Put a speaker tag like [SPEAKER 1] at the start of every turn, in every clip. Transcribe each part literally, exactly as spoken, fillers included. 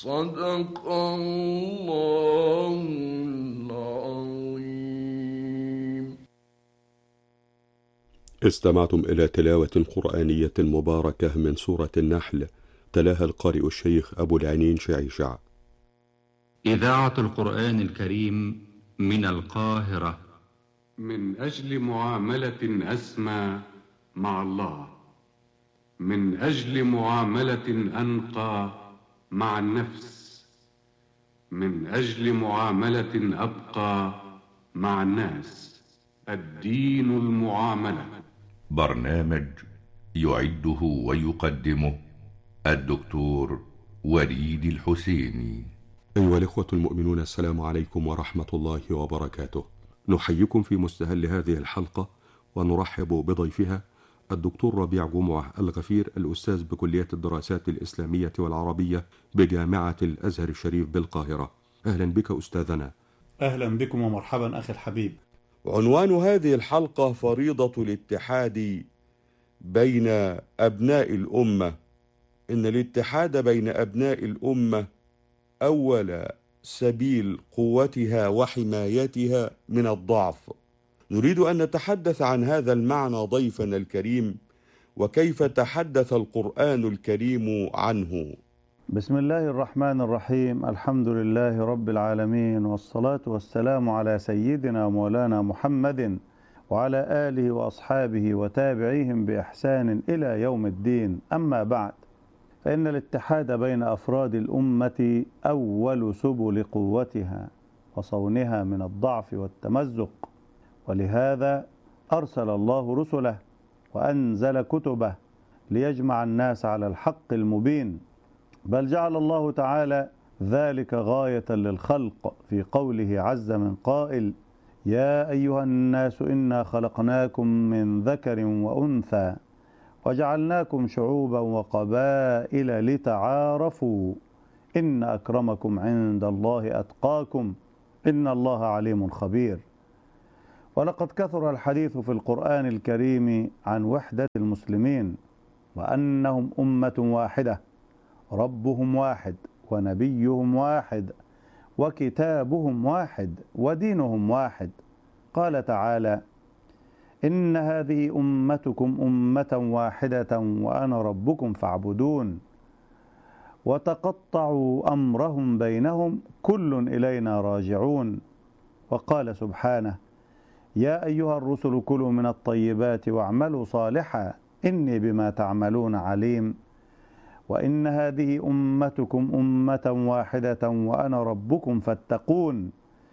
[SPEAKER 1] صدق الله العظيم.
[SPEAKER 2] استمعتم إلى تلاوة قرآنية مباركة من سورة النحل، تلاها القارئ الشيخ أبو العنين شعيشع.
[SPEAKER 3] إذاعة القرآن الكريم من القاهرة.
[SPEAKER 4] من أجل معاملة أسمى مع الله، من أجل معاملة أنقى مع النفس، من أجل معاملة أبقى مع الناس. الدين المعاملة.
[SPEAKER 5] برنامج يعده ويقدمه الدكتور وليد الحسيني.
[SPEAKER 2] أيها الإخوة المؤمنون، السلام عليكم ورحمة الله وبركاته. نحييكم في مستهل هذه الحلقة ونرحب بضيفها الدكتور ربيع جمعة الغفير، الأستاذ بكلية الدراسات الإسلامية والعربية بجامعة الأزهر الشريف بالقاهرة. أهلا بك أستاذنا.
[SPEAKER 6] أهلا بكم ومرحبا أخي الحبيب.
[SPEAKER 2] عنوان هذه الحلقة فريضة الاتحاد بين أبناء الأمة. إن الاتحاد بين أبناء الأمة أول سبيل قوتها وحمايتها من الضعف. نريد أن نتحدث عن هذا المعنى ضيفنا الكريم، وكيف تحدث القرآن الكريم عنه.
[SPEAKER 7] بسم الله الرحمن الرحيم. الحمد لله رب العالمين، والصلاة والسلام على سيدنا مولانا محمد وعلى آله وأصحابه وتابعيهم بإحسان إلى يوم الدين. أما بعد، فإن الاتحاد بين أفراد الأمة أول سبل قوتها وصونها من الضعف والتمزق، ولهذا أرسل الله رسله وأنزل كتبه ليجمع الناس على الحق المبين. بل جعل الله تعالى ذلك غاية للخلق في قوله عز من قائل: يا أيها الناس إنا خلقناكم من ذكر وأنثى وجعلناكم شعوبا وقبائل لتعارفوا إن أكرمكم عند الله أتقاكم إن الله عليم خبير. ولقد كثر الحديث في القرآن الكريم عن وحدة المسلمين، وأنهم أمة واحدة، ربهم واحد ونبيهم واحد وكتابهم واحد ودينهم واحد. قال تعالى: إن هذه أمتكم أمة واحدة وأنا ربكم فاعبدون. وتقطعوا أمرهم بينهم كل إلينا راجعون. وقال سبحانه: يا أيها الرسل كلوا من الطيبات واعملوا صالحا إني بما تعملون عليم. وإن هذه أمتكم أمة واحدة وأنا ربكم فاتقون.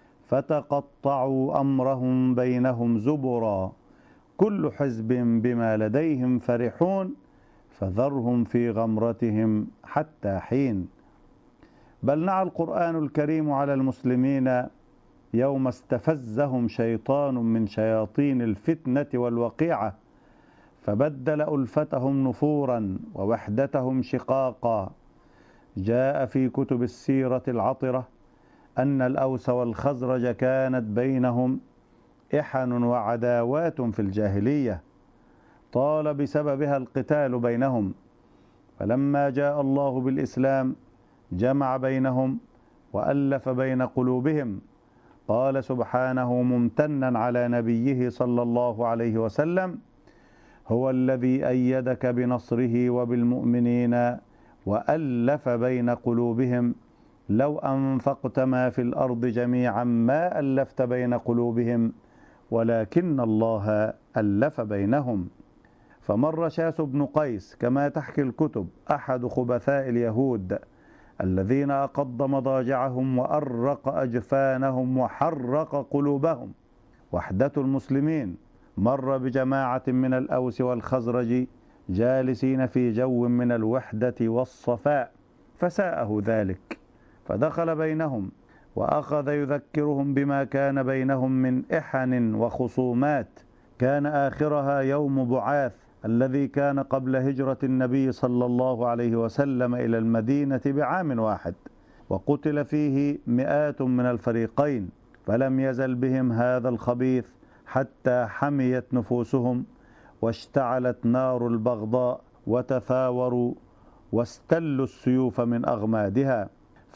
[SPEAKER 7] فتقطعوا أمرهم بينهم زبرا كل حزب بما لديهم فرحون فذرهم في غمرتهم حتى حين. بل نعى القرآن الكريم على المسلمين يوم استفزهم شيطان من شياطين الفتنة والوقيعة فبدل ألفتهم نفورا ووحدتهم شقاقا. جاء في كتب السيرة العطرة أن الأوس والخزرج كانت بينهم إحن وعداوات في الجاهلية طال بسببها القتال بينهم، فلما جاء الله بالإسلام جمع بينهم وألف بين قلوبهم. قال سبحانه ممتنا على نبيه صلى الله عليه وسلم: هو الذي أيدك بنصره وبالمؤمنين وألف بين قلوبهم لو أنفقت ما في الأرض جميعا ما ألفت بين قلوبهم ولكن الله ألف بينهم. فمر شاس بن قيس كما تحكي الكتب أحد خبثاء اليهود الذين أقض مضاجعهم وأرق أجفانهم وحرق قلوبهم وحدة المسلمين، مر بجماعة من الأوس والخزرج جالسين في جو من الوحدة والصفاء فساءه ذلك، فدخل بينهم وأخذ يذكرهم بما كان بينهم من إحن وخصومات، كان آخرها يوم بعاث الذي كان قبل هجرة النبي صلى الله عليه وسلم إلى المدينة بعام واحد، وقتل فيه مئات من الفريقين، فلم يزل بهم هذا الخبيث حتى حميت نفوسهم واشتعلت نار البغضاء وتثاوروا واستلوا السيوف من أغمادها.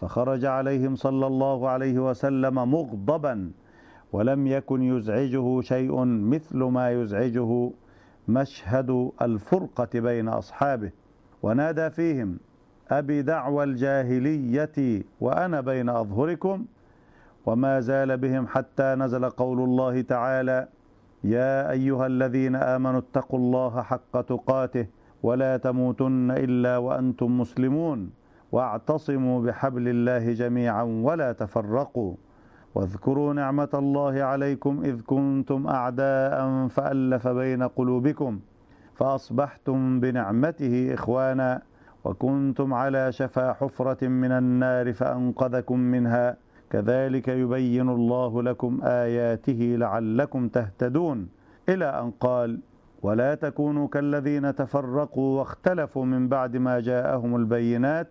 [SPEAKER 7] فخرج عليهم صلى الله عليه وسلم مغضبا، ولم يكن يزعجه شيء مثل ما يزعجه مشهد الفرقة بين أصحابه، ونادى فيهم: أبي دعوى الجاهلية وأنا بين أظهركم. وما زال بهم حتى نزل قول الله تعالى: يا أيها الذين آمنوا اتقوا الله حق تقاته ولا تموتن إلا وأنتم مسلمون واعتصموا بحبل الله جميعا ولا تفرقوا واذكروا نعمة الله عليكم إذ كنتم أعداء فألف بين قلوبكم فأصبحتم بنعمته إخوانا وكنتم على شفا حفرة من النار فأنقذكم منها كذلك يبين الله لكم آياته لعلكم تهتدون، إلى أن قال: ولا تكونوا كالذين تفرقوا واختلفوا من بعد ما جاءهم البينات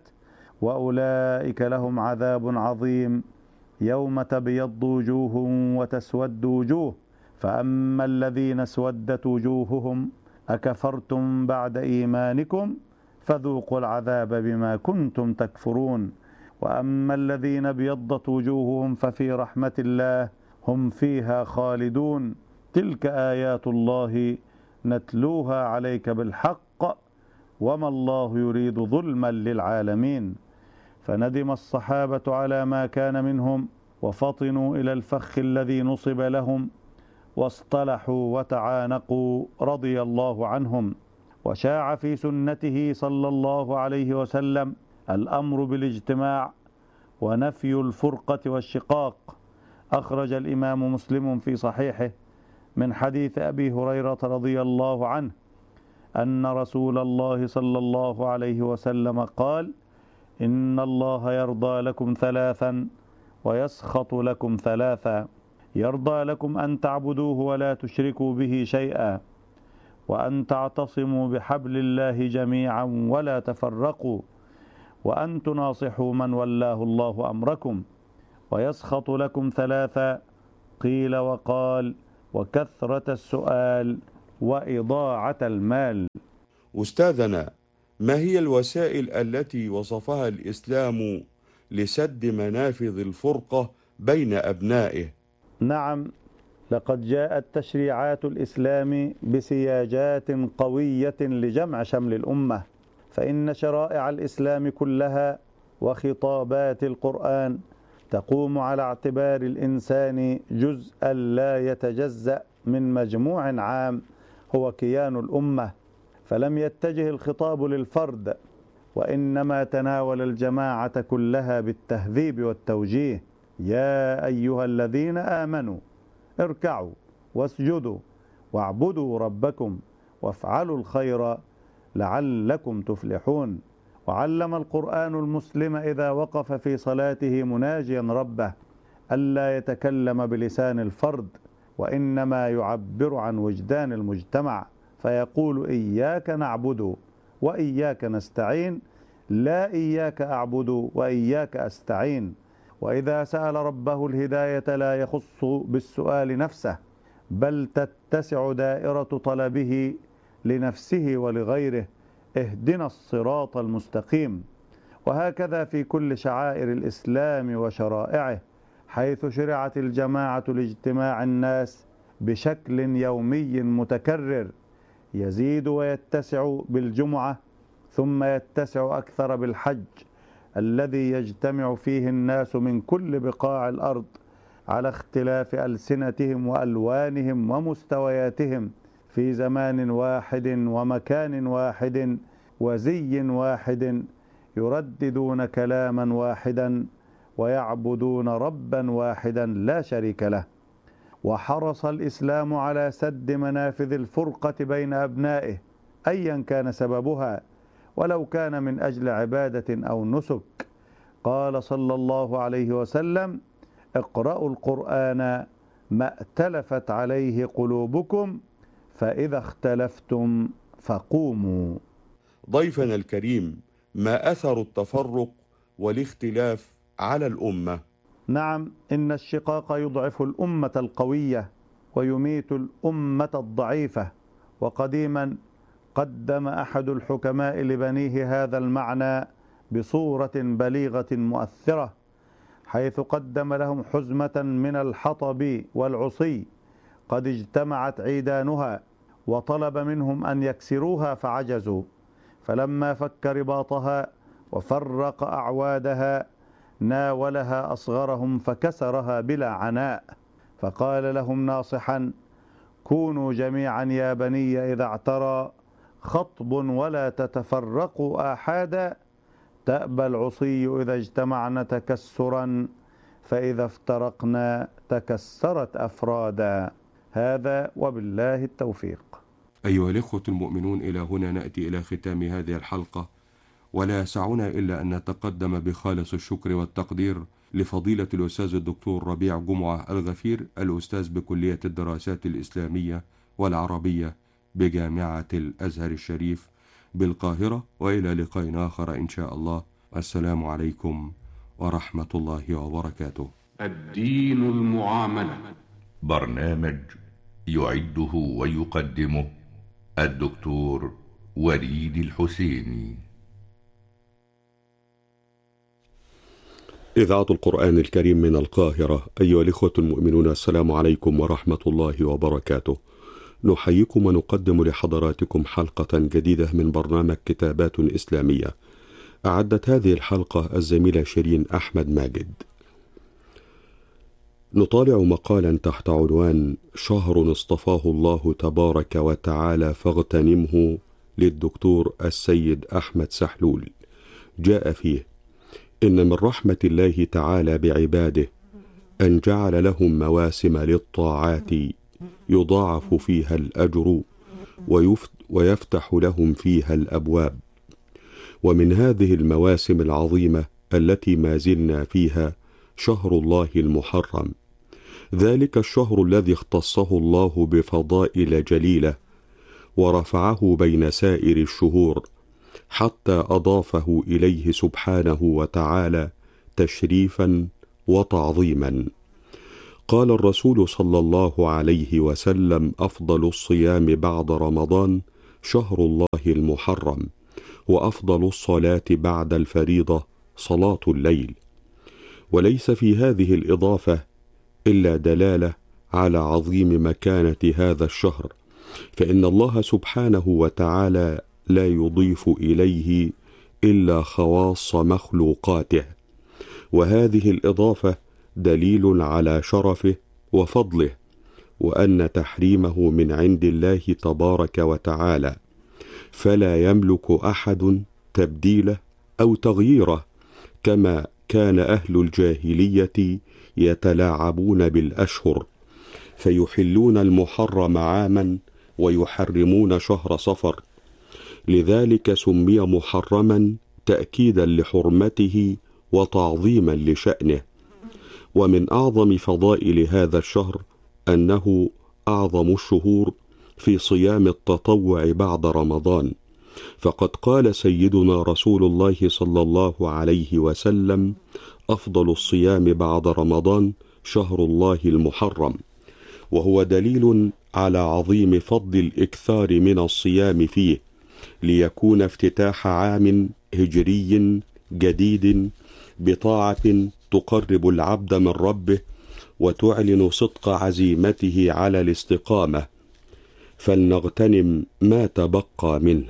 [SPEAKER 7] وأولئك لهم عذاب عظيم يوم تبيض وجوه وتسود وجوه فأما الذين اسودت وجوههم أكفرتم بعد إيمانكم فذوقوا العذاب بما كنتم تكفرون وأما الذين ابيضت وجوههم ففي رحمة الله هم فيها خالدون تلك آيات الله نتلوها عليك بالحق وما الله يريد ظلما للعالمين. فندم الصحابة على ما كان منهم وفطنوا إلى الفخ الذي نصب لهم واصطلحوا وتعانقوا رضي الله عنهم. وشاع في سنته صلى الله عليه وسلم الأمر بالاجتماع ونفي الفرقة والشقاق. أخرج الإمام مسلم في صحيحه من حديث أبي هريرة رضي الله عنه أن رسول الله صلى الله عليه وسلم قال: إن الله يرضى لكم ثلاثا ويسخط لكم ثلاثا: يرضى لكم أن تعبدوه ولا تشركوا به شيئا، وأن تعتصموا بحبل الله جميعا ولا تفرقوا، وأن تناصحوا من ولاه الله أمركم. ويسخط لكم ثلاثا: قيل وقال وكثرة السؤال وإضاعة المال.
[SPEAKER 1] أستاذنا، ما هي الوسائل التي وصفها الإسلام لسد منافذ الفرقة بين أبنائه؟
[SPEAKER 7] نعم، لقد جاءت تشريعات الإسلام بسياجات قوية لجمع شمل الأمة، فإن شرائع الإسلام كلها وخطابات القرآن تقوم على اعتبار الإنسان جزءا لا يتجزأ من مجموع عام هو كيان الأمة، فلم يتجه الخطاب للفرد وإنما تناول الجماعة كلها بالتهذيب والتوجيه. يا أيها الذين آمنوا اركعوا واسجدوا واعبدوا ربكم وافعلوا الخير لعلكم تفلحون. وعلم القرآن المسلم إذا وقف في صلاته مناجيا ربه ألا يتكلم بلسان الفرد، وإنما يعبر عن وجدان المجتمع، فيقول: إياك نعبد وإياك نستعين، لا إياك أعبد وإياك أستعين. وإذا سأل ربه الهداية لا يخص بالسؤال نفسه، بل تتسع دائرة طلبه لنفسه ولغيره: اهدنا الصراط المستقيم. وهكذا في كل شعائر الإسلام وشرائعه، حيث شرعت الجماعة لاجتماع الناس بشكل يومي متكرر يزيد ويتسع بالجمعة، ثم يتسع أكثر بالحج الذي يجتمع فيه الناس من كل بقاع الأرض على اختلاف ألسنتهم وألوانهم ومستوياتهم في زمان واحد ومكان واحد وزي واحد، يرددون كلاما واحدا ويعبدون ربا واحدا لا شريك له. وحرص الإسلام على سد منافذ الفرقة بين أبنائه أيا كان سببها، ولو كان من أجل عبادة أو نسك. قال صلى الله عليه وسلم: اقرأوا القرآن ما ائتلفت عليه قلوبكم فإذا اختلفتم فقوموا.
[SPEAKER 1] ضيفنا الكريم، ما أثر التفرق والاختلاف على الأمة؟
[SPEAKER 7] نعم، إن الشقاق يضعف الأمة القوية ويميت الأمة الضعيفة. وقديما قدم أحد الحكماء لبنيه هذا المعنى بصورة بليغة مؤثرة، حيث قدم لهم حزمة من الحطب والعصي قد اجتمعت عيدانها، وطلب منهم أن يكسروها فعجزوا، فلما فك رباطها وفرق أعوادها ناولها أصغرهم فكسرها بلا عناء، فقال لهم ناصحا: كونوا جميعا يا بني إذا اعترى خطب ولا تتفرقوا آحادا، تأبى العصي إذا اجتمعنا تكسرا، فإذا افترقنا تكسرت أفرادا. هذا وبالله التوفيق.
[SPEAKER 2] أيها الإخوة المؤمنون، إلى هنا نأتي إلى ختام هذه الحلقة، ولا يسعنا إلا أن نتقدم بخالص الشكر والتقدير لفضيلة الأستاذ الدكتور ربيع جمعة الغفير، الأستاذ بكلية الدراسات الإسلامية والعربية بجامعة الأزهر الشريف بالقاهرة، وإلى لقاء آخر إن شاء الله. السلام عليكم ورحمة الله وبركاته.
[SPEAKER 4] الدين المعاملة،
[SPEAKER 5] برنامج يعده ويقدمه الدكتور وليد الحسيني.
[SPEAKER 2] إذاعة القرآن الكريم من القاهرة. أيها الإخوة المؤمنون، السلام عليكم ورحمة الله وبركاته. نحييكم ونقدم لحضراتكم حلقة جديدة من برنامج كتابات إسلامية. أعدت هذه الحلقة الزميلة شيرين أحمد ماجد. نطالع مقالا تحت عنوان شهر اصطفاه الله تبارك وتعالى فاغتنمه للدكتور السيد أحمد سحلول. جاء فيه: إن من رحمة الله تعالى بعباده أن جعل لهم مواسم للطاعات يضاعف فيها الأجر ويفتح لهم فيها الأبواب. ومن هذه المواسم العظيمة التي ما زلنا فيها شهر الله المحرم، ذلك الشهر الذي اختصه الله بفضائل جليلة ورفعه بين سائر الشهور، حتى أضافه إليه سبحانه وتعالى تشريفا وتعظيما. قال الرسول صلى الله عليه وسلم: أفضل الصيام بعد رمضان شهر الله المحرم، وأفضل الصلاة بعد الفريضة صلاة الليل. وليس في هذه الإضافة إلا دلالة على عظيم مكانة هذا الشهر، فإن الله سبحانه وتعالى لا يضيف إليه إلا خواص مخلوقاته، وهذه الإضافة دليل على شرفه وفضله، وأن تحريمه من عند الله تبارك وتعالى، فلا يملك أحد تبديله أو تغييره، كما كان أهل الجاهلية يتلاعبون بالأشهر، فيحلون المحرم عاما ويحرمون شهر صفر. لذلك سمي محرما تأكيدا لحرمته وتعظيما لشأنه. ومن أعظم فضائل هذا الشهر أنه أعظم الشهور في صيام التطوع بعد رمضان، فقد قال سيدنا رسول الله صلى الله عليه وسلم: أفضل الصيام بعد رمضان شهر الله المحرم، وهو دليل على عظيم فضل الإكثار من الصيام فيه، ليكون افتتاح عام هجري جديد بطاعة تقرب العبد من ربه وتعلن صدق عزيمته على الاستقامة، فلنغتنم ما تبقى منه.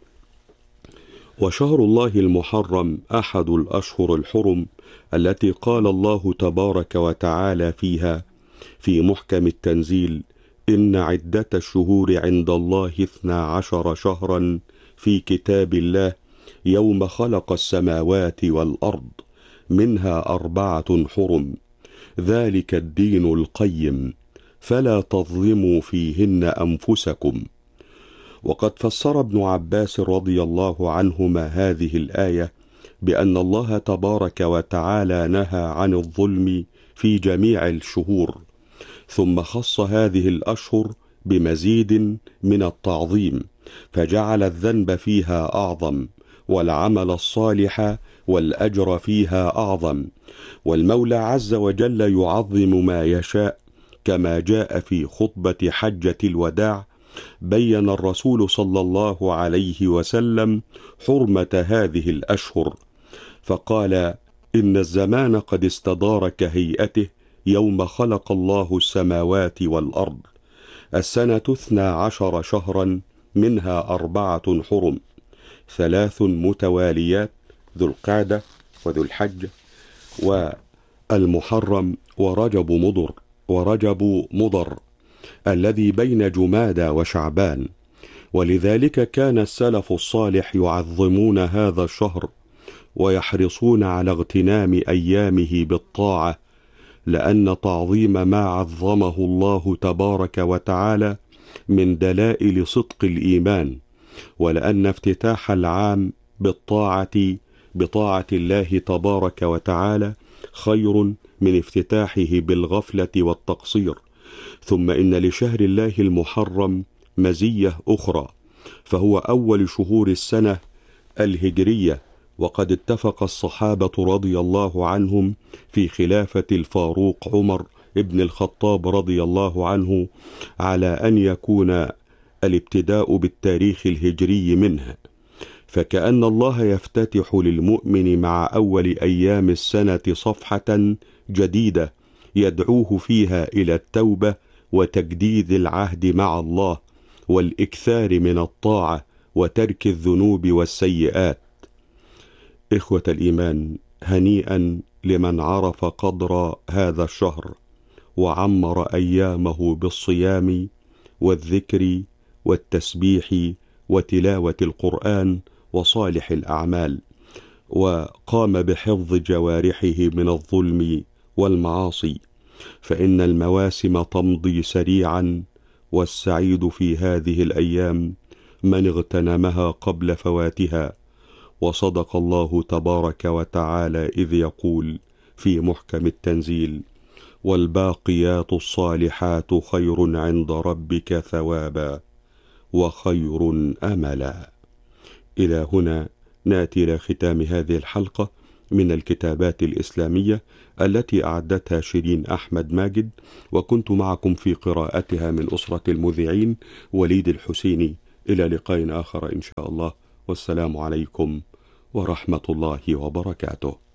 [SPEAKER 2] وشهر الله المحرم أحد الأشهر الحرم التي قال الله تبارك وتعالى فيها في محكم التنزيل: إن عدة الشهور عند الله اثنا عشر شهرا في كتاب الله يوم خلق السماوات والأرض منها أربعة حرم ذلك الدين القيم فلا تظلموا فيهن أنفسكم. وقد فسر ابن عباس رضي الله عنهما هذه الآية بأن الله تبارك وتعالى نهى عن الظلم في جميع الشهور، ثم خص هذه الأشهر بمزيد من التعظيم، فجعل الذنب فيها أعظم، والعمل الصالح والأجر فيها أعظم، والمولى عز وجل يعظم ما يشاء، كما جاء في خطبة حجة الوداع بين الرسول صلى الله عليه وسلم حرمة هذه الأشهر،
[SPEAKER 1] فقال: إن الزمان قد استدار كهيئته يوم خلق الله السماوات والأرض، السنة اثنا عشر شهرا، منها أربعة حرم، ثلاث متواليات، ذو القعدة وذو الحج والمحرم ورجب مضر ورجب مضر الذي بين جمادى وشعبان. ولذلك كان السلف الصالح يعظمون هذا الشهر ويحرصون على اغتنام أيامه بالطاعة، لأن تعظيم ما عظمه الله تبارك وتعالى من دلائل صدق الإيمان، ولأن افتتاح العام بالطاعة بطاعة الله تبارك وتعالى خير من افتتاحه بالغفلة والتقصير. ثم إن لشهر الله المحرم مزية أخرى، فهو أول شهور السنة الهجرية، وقد اتفق الصحابة رضي الله عنهم في خلافة الفاروق عمر ابن الخطاب رضي الله عنه على أن يكون الابتداء بالتاريخ الهجري منه، فكأن الله يفتتح للمؤمن مع أول أيام السنة صفحة جديدة يدعوه فيها إلى التوبة وتجديد العهد مع الله والإكثار من الطاعة وترك الذنوب والسيئات. إخوة الإيمان، هنيئا لمن عرف قدر هذا الشهر وعمر أيامه بالصيام والذكر والتسبيح وتلاوة القرآن وصالح الأعمال، وقام بحفظ جوارحه من الظلم والمعاصي، فإن المواسم تمضي سريعا، والسعيد في هذه الأيام من اغتنمها قبل فواتها. وصدق الله تبارك وتعالى إذ يقول في محكم التنزيل: والباقيات الصالحات خير عند ربك ثوابا وخير أملا. إلى هنا نأتي إلى ختام هذه الحلقة من الكتابات الإسلامية التي أعدتها شيرين أحمد ماجد، وكنت معكم في قراءتها من أسرة المذيعين وليد الحسيني. إلى لقاء آخر إن شاء الله، والسلام عليكم ورحمة الله وبركاته.